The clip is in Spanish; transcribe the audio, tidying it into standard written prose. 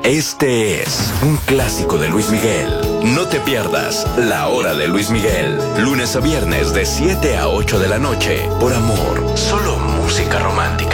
Este es un clásico de Luis Miguel. No te pierdas La Hora de Luis Miguel. Lunes a viernes de 7 a 8 de la noche. Por amor, solo música romántica.